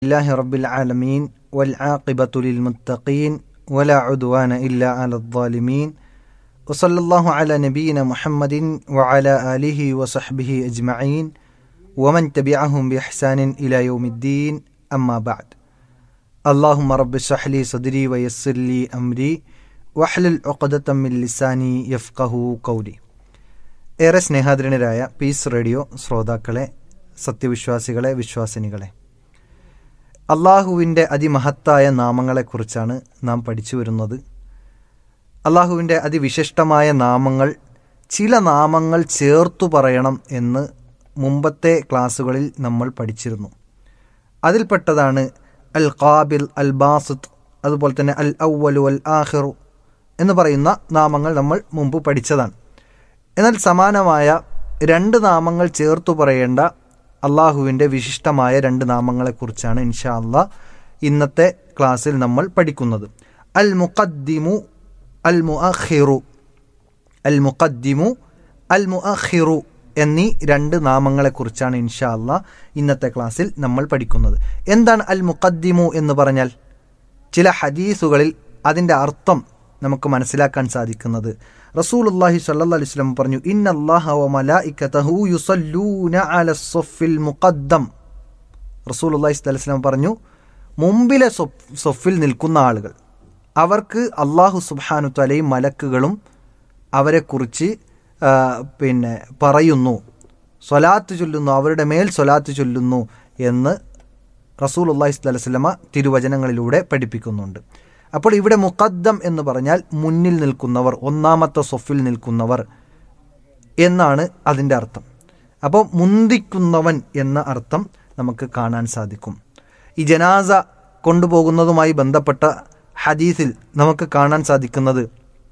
لله رب العالمين والعاقبة للمتقين ولا عدوان إلا على الظالمين وصلى الله على نبينا محمد وعلى آله وصحبه أجمعين ومن تبعهم بإحسان إلى يوم الدين أما بعد اللهم رب اشرح لي صدري ويسر لي أمري واحلل عقدة من لساني يفقهوا قولي. ഏറെ സ്നേഹാദരനരായ piece radio ശ്രോതാക്കളെ, സത്യവിശ്വാസികളെ, വിശ്വാസിനികളെ, അള്ളാഹുവിൻ്റെ അതിമഹത്തായ നാമങ്ങളെക്കുറിച്ചാണ് നാം പഠിച്ചു വരുന്നത്. അള്ളാഹുവിൻ്റെ അതിവിശിഷ്ടമായ നാമങ്ങൾ, ചില നാമങ്ങൾ ചേർത്തു പറയണം എന്ന് മുമ്പത്തെ ക്ലാസ്സുകളിൽ നമ്മൾ പഠിച്ചിരുന്നു. അതിൽപ്പെട്ടതാണ് അൽ ഖാബിൽ, അൽ ബാസിത്ത്, അതുപോലെ തന്നെ അൽ അവ്വലു അൽ ആഖിറു എന്ന് പറയുന്ന നാമങ്ങൾ നമ്മൾ മുമ്പ് പഠിച്ചതാണ്. എന്നാൽ സമാനമായ രണ്ട് നാമങ്ങൾ ചേർത്തു പറയേണ്ട അള്ളാഹുവിൻ്റെ വിശിഷ്ടമായ രണ്ട് നാമങ്ങളെക്കുറിച്ചാണ് ഇൻഷാ അള്ളാഹ് ഇന്നത്തെ ക്ലാസ്സിൽ നമ്മൾ പഠിക്കുന്നത്. അൽ മുഖദ്ദിമു അൽ മുഅഖിറു, അൽ മുഖദ്ദിമു അൽ മുഅഖിറു എന്നീ രണ്ട് നാമങ്ങളെക്കുറിച്ചാണ് ഇൻഷാ അള്ളാഹ് ഇന്നത്തെ ക്ലാസ്സിൽ നമ്മൾ പഠിക്കുന്നത്. എന്താണ് അൽ മുഖദ്ദിമു എന്ന് പറഞ്ഞാൽ? ചില ഹദീസുകളിൽ അതിൻ്റെ അർത്ഥം നമുക്ക് മനസ്സിലാക്കാൻ സാധിക്കുന്നത്, റസൂലുള്ളാഹി സ്വല്ലല്ലാഹു അലൈഹി വസല്ലം പറഞ്ഞു, ഇന്നല്ലാഹ വ മലായികതഹു യുസല്ലൂന അലസ് സഫിൽ മുഖദ്ദം. റസൂലുള്ളാഹി സ്വല്ലല്ലാഹു അലൈഹി വസല്ലം പറഞ്ഞു, മുമ്പിലെ സഫിൽ നിൽക്കുന്ന ആളുകൾ, അവർക്ക് അല്ലാഹു സുബ്ഹാനഹു തആലയും മലക്കുകളും അവരെക്കുറിച്ച് പറയുന്നു, സ്വലാത്ത് ചൊല്ലുന്നു, അവരുടെ മേൽ സ്വലാത്ത് ചൊല്ലുന്നു എന്ന് റസൂലുള്ളാഹി സ്വല്ലല്ലാഹു അലൈഹി വസല്ലം തിരുവചനങ്ങളിലൂടെ പഠിപ്പിക്കുന്നുണ്ട്. അപ്പോൾ ഇവിടെ മുഖദ്ദം എന്ന് പറഞ്ഞാൽ മുന്നിൽ നിൽക്കുന്നവർ, ഒന്നാമത്തെ സൊഫിൽ നിൽക്കുന്നവർ എന്നാണ് അതിൻ്റെ അർത്ഥം. അപ്പോൾ മുന്തിക്കുന്നവൻ എന്ന അർത്ഥം നമുക്ക് കാണാൻ സാധിക്കും. ഈ ജനാസ കൊണ്ടുപോകുന്നതുമായി ബന്ധപ്പെട്ട ഹദീസിൽ നമുക്ക് കാണാൻ സാധിക്കുന്നത്,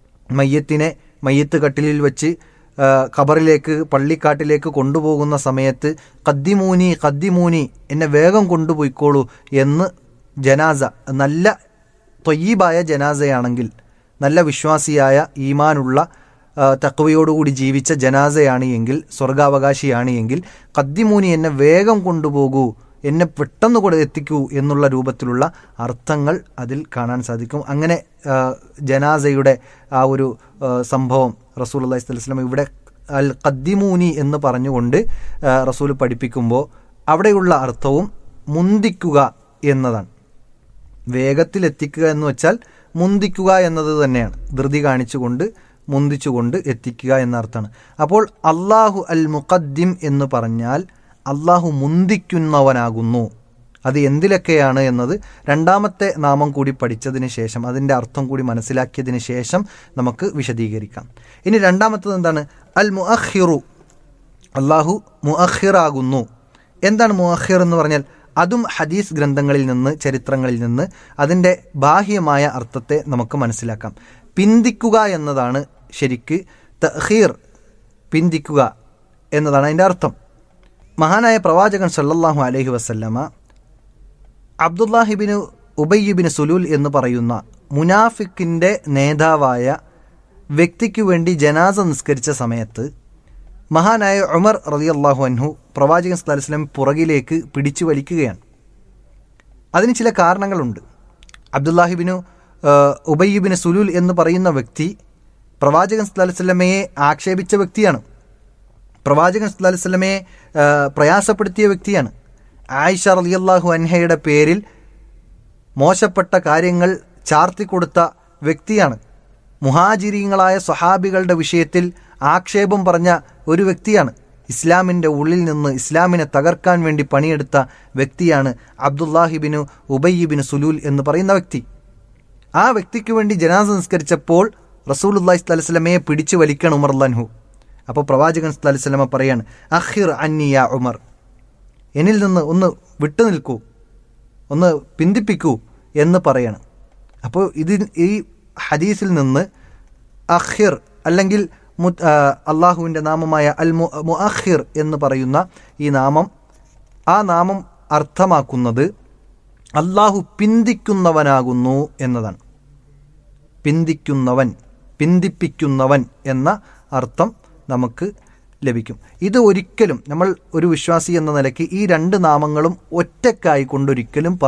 മയ്യത്ത് കട്ടിലിൽ വെച്ച് ഖബറിലേക്ക്, പള്ളിക്കാട്ടിലേക്ക് കൊണ്ടുപോകുന്ന സമയത്ത് ഖദ്ദിമൂനി ഖദ്ദിമൂനി, എന്നെ വേഗം കൊണ്ടുപോയിക്കോളൂ എന്ന് ജനാസ, നല്ല ത്വയ്യിബായ ജനാസയാണെങ്കിൽ, നല്ല വിശ്വാസിയായ ഈമാനുള്ള തഖ്വയോടുകൂടി ജീവിച്ച ജനാസയാണ് എങ്കിൽ, സ്വർഗാവകാശിയാണ് എങ്കിൽ, ഖദ്ദിമൂനി, എന്നെ വേഗം കൊണ്ടുപോകൂ, എന്നെ പെട്ടെന്ന് എത്തിക്കൂ എന്നുള്ള രൂപത്തിലുള്ള അർത്ഥങ്ങൾ അതിൽ കാണാൻ സാധിക്കും. അങ്ങനെ ജനാസയുടെ ആ ഒരു സംഭവം റസൂലുള്ളാഹി സ്വല്ലല്ലാഹു അലൈഹി വസല്ലം ഇവിടെ അൽ ഖദ്ദിമൂനി എന്ന് പറഞ്ഞുകൊണ്ട് റസൂൽ പഠിപ്പിക്കുമ്പോൾ അവിടെയുള്ള അർത്ഥവും മുന്തിക്കുക എന്നതാണ്. വേഗത്തിലെത്തിക്കുക എന്ന് വെച്ചാൽ മുന്തിക്കുക എന്നത് തന്നെയാണ്. ധൃതി കാണിച്ചുകൊണ്ട്, മുന്തിച്ചുകൊണ്ട് എത്തിക്കുക എന്ന അർത്ഥമാണ്. അപ്പോൾ അള്ളാഹു അൽ മുഖദ്ദിം എന്ന് പറഞ്ഞാൽ അള്ളാഹു മുന്തിക്കുന്നവനാകുന്നു. അത് എന്തിലൊക്കെയാണ് എന്നത് രണ്ടാമത്തെ നാമം കൂടി പഠിച്ചതിന് ശേഷം, അതിൻ്റെ അർത്ഥം കൂടി മനസ്സിലാക്കിയതിന് ശേഷം നമുക്ക് വിശദീകരിക്കാം. ഇനി രണ്ടാമത്തത് എന്താണ്? അൽ മുഅഖിറു, അള്ളാഹു മുഅഖിറാകുന്നു. എന്താണ് മുഅഖിർ എന്ന് പറഞ്ഞാൽ? അതും ഹദീസ് ഗ്രന്ഥങ്ങളിൽ നിന്ന്, ചരിത്രങ്ങളിൽ നിന്ന് അതിൻ്റെ ബാഹ്യമായ അർത്ഥത്തെ നമുക്ക് മനസ്സിലാക്കാം. പിന്തിക്കുക എന്നതാണ് ശരിക്ക് തഖീർ, പിന്തിക്കുക എന്നതാണ് അതിൻ്റെ അർത്ഥം. മഹാനായ പ്രവാചകൻ സല്ലല്ലാഹു അലൈഹി വസല്ലമ അബ്ദുല്ലാഹിബിന് ഉബയ്യിബിന് സുലൂൽ എന്ന് പറയുന്ന മുനാഫിക്കിൻ്റെ നേതാവായ വ്യക്തിക്ക് വേണ്ടി ജനാസ നിസ്കരിച്ച സമയത്ത് മഹാനായ ഉമർ റളിയല്ലാഹു അൻഹു പ്രവാചകൻ സല്ലല്ലാഹു അലൈഹി വസല്ലം പുറകിലേക്ക് പിടിച്ചു വലിക്കുകയാണ്. അതിന് ചില കാരണങ്ങളുണ്ട്. അബ്ദുല്ലാഹിബിന് ഉബയ്യിബിന് സുലൂൽ എന്ന് പറയുന്ന വ്യക്തി പ്രവാചകൻ സല്ലല്ലാഹു അലൈഹി വസല്ലമയെ ആക്ഷേപിച്ച വ്യക്തിയാണ്. പ്രവാചകൻ സല്ലല്ലാഹു അലൈഹി വസല്ലമയെ പ്രയാസപ്പെടുത്തിയ വ്യക്തിയാണ്. ആയിഷ റളിയല്ലാഹു അൻഹയുടെ പേരിൽ മോശപ്പെട്ട കാര്യങ്ങൾ ചാർത്തിക്കൊടുത്ത വ്യക്തിയാണ്. മുഹാജിരീങ്ങളായ സ്വഹാബികളുടെ വിഷയത്തിൽ ആക്ഷേപം പറഞ്ഞ ഒരു വ്യക്തിയാണ്. ഇസ്ലാമിൻ്റെ ഉള്ളിൽ നിന്ന് ഇസ്ലാമിനെ തകർക്കാൻ വേണ്ടി പണിയെടുത്ത വ്യക്തിയാണ് അബ്ദുല്ലാഹിബിന് ഉബയ്യിബിന് സുലൂൽ എന്ന് പറയുന്ന വ്യക്തി. ആ വ്യക്തിക്ക് വേണ്ടി ജനാസ നിസ്കരിച്ചപ്പോൾ റസൂലുള്ളാഹി സ്വല്ലല്ലാഹു അലൈഹി വസല്ലമയെ പിടിച്ചു വലിക്കണം ഉമർ റളിയല്ലാഹു. അപ്പോൾ പ്രവാചകൻ സല്ലല്ലാഹു അലൈഹി വസല്ലമ പറയാണ്, അഖിർ അന്നി യാ ഉമർ, എന്നിൽ നിന്ന് ഒന്ന് വിട്ടു നിൽക്കൂ, ഒന്ന് പിന്തിപ്പിക്കൂ എന്ന് പറയണം. അപ്പോൾ ഈ ഹദീസിൽ നിന്ന് അഖിർ അല്ലെങ്കിൽ അള്ളാഹുവിൻ്റെ നാമമായ അൽ മുഅഖിർ എന്ന് പറയുന്ന ആ നാമം അർത്ഥമാക്കുന്നത് അള്ളാഹു പിന്തിക്കുന്നവനാകുന്നു എന്നതാണ്. പിന്തിക്കുന്നവൻ, പിന്തിപ്പിക്കുന്നവൻ എന്ന അർത്ഥം നമുക്ക് ലഭിക്കും. ഇത് ഒരിക്കലും നമ്മൾ ഒരു വിശ്വാസി എന്ന നിലയ്ക്ക് ഈ രണ്ട് നാമങ്ങളും ഒറ്റക്കായി കൊണ്ടൊരിക്കലും